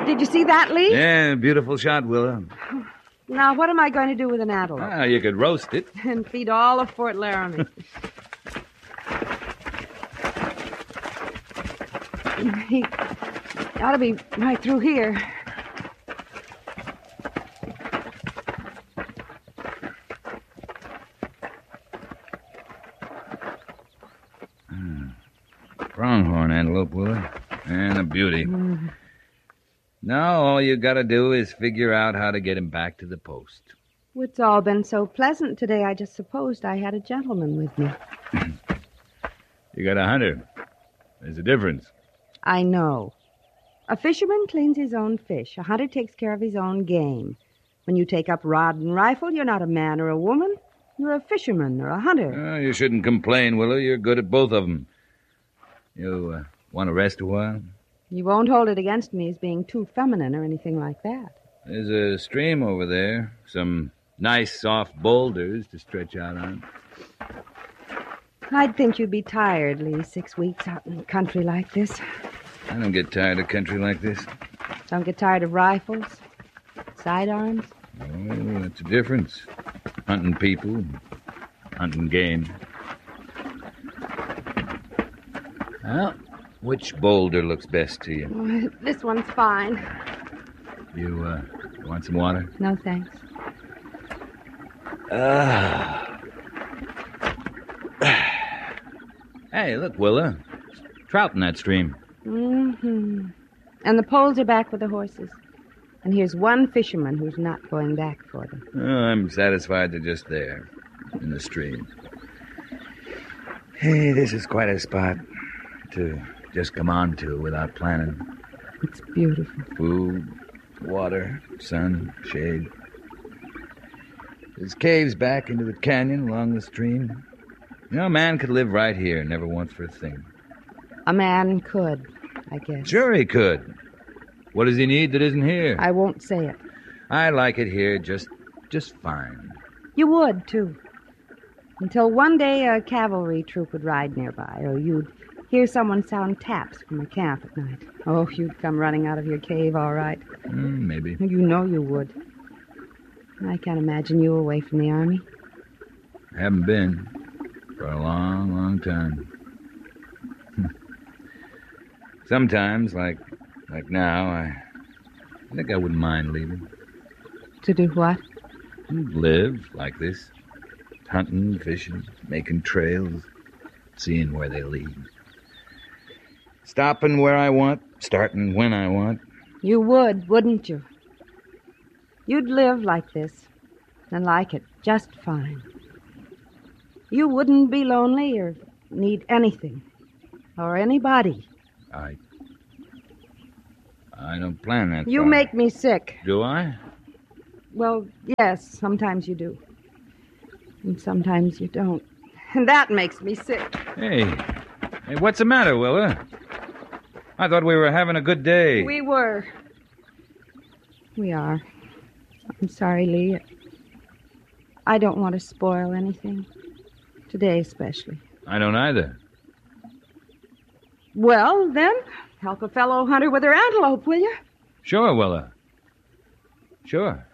Did you see that, Lee? Yeah, beautiful shot, Willa. Now, what am I going to do with an antelope? Ah, you could roast it. And feed all of Fort Laramie. He ought to be right through here. Pronghorn antelope, Willa. And a beauty. Now all you gotta do is figure out how to get him back to the post. It's all been so pleasant today, I just supposed I had a gentleman with me. You got a hunter. There's a difference. I know. A fisherman cleans his own fish. A hunter takes care of his own game. When you take up rod and rifle, you're not a man or a woman. You're a fisherman or a hunter. You shouldn't complain, Willa. You're good at both of them. You want to rest a while? You won't hold it against me as being too feminine or anything like that. There's a stream over there. Some nice, soft boulders to stretch out on. I'd think you'd be tired, Lee, 6 weeks out in the country like this. I don't get tired of country like this. Don't get tired of rifles, sidearms. Oh, that's a difference. Hunting people, hunting game. Well, which boulder looks best to you? Oh, this one's fine. You want some water? No, thanks. Hey, look, Willa. Trout in that stream. Mm-hmm. And the poles are back with the horses. And here's one fisherman who's not going back for them. Oh, I'm satisfied they're just there, in the stream. Hey, this is quite a spot to just come on to without planning. It's beautiful. Food, water, sun, shade. There's caves back into the canyon along the stream. You know, a man could live right here, never want for a thing. A man could, I guess. Sure he could. What does he need that isn't here? I won't say it. I like it here just fine. You would, too. Until one day a cavalry troop would ride nearby, or you'd hear someone sound taps from a camp at night. Oh, you'd come running out of your cave, all right. Maybe. You know you would. I can't imagine you away from the army. I haven't been for a long, long time. Sometimes, like now, I think I wouldn't mind leaving. To do what? Live like this. Hunting, fishing, making trails, seeing where they lead. Stopping where I want, starting when I want. You would, wouldn't you? You'd live like this, and like it just fine. You wouldn't be lonely or need anything, or anybody. I don't plan that You far. make me sick. Do I? Well, yes, sometimes you do. And sometimes you don't. And that makes me sick. Hey, what's the matter, Willa? I thought we were having a good day. We were. We are. I'm sorry, Lee. I don't want to spoil anything. Today especially. I don't either. Well, then, help a fellow hunter with her antelope, will you? Sure, Willa. Sure.